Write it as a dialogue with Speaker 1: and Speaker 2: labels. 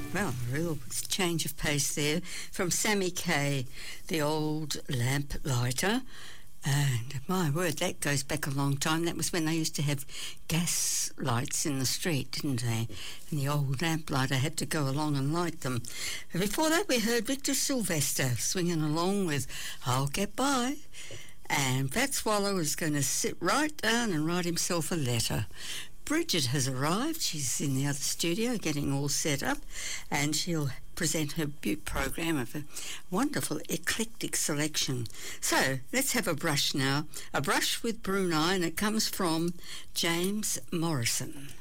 Speaker 1: Well, a real change of pace there from Sammy Kay, the old lamp lighter. And my word, that goes back a long time. That was when they used to have gas lights in the street, didn't they? And the old lamplighter had to go along and light them. And before that, we heard Victor Sylvester swinging along with I'll Get By. And Pat Swallow is going to sit right down and write himself a letter. Bridget has arrived. She's in the other studio getting all set up, and she'll present her Butte program of a wonderful eclectic selection. So let's have a brush now. A brush with Brunei, and it comes from James Morrison.